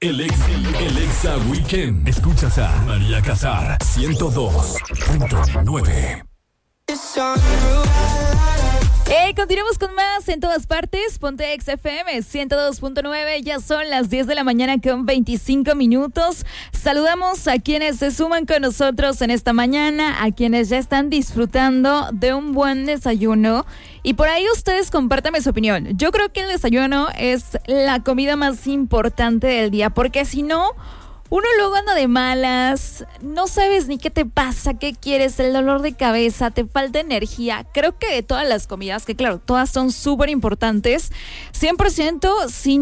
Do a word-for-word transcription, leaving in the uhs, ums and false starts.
El ex, el, el Exa Weekend. Escuchas a María Casar, ciento dos punto nueve. Hey, continuamos con más en todas partes. Ponte X F M ciento dos punto nueve. Ya son las diez de la mañana con veinticinco minutos. Saludamos a quienes se suman con nosotros en esta mañana, a quienes ya están disfrutando de un buen desayuno. Y por ahí ustedes compártanme su opinión. Yo creo que el desayuno es la comida más importante del día, porque si no, uno luego anda de malas, no sabes ni qué te pasa, qué quieres, el dolor de cabeza, te falta energía. Creo que de todas las comidas, que claro, todas son súper importantes, cien por ciento sin